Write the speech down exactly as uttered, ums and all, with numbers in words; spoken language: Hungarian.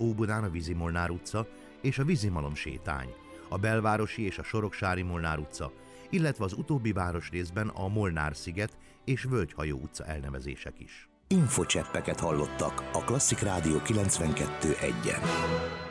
Óbudán a Vízimolnár utca és a Vízimalom sétány, a Belvárosi és a Soroksári Molnár utca, illetve az utóbbi városrészben a Molnár-sziget és Völgyhajó utca elnevezések is. Infocseppeket hallottak a Klasszik Rádió kilencvenkettő egyen.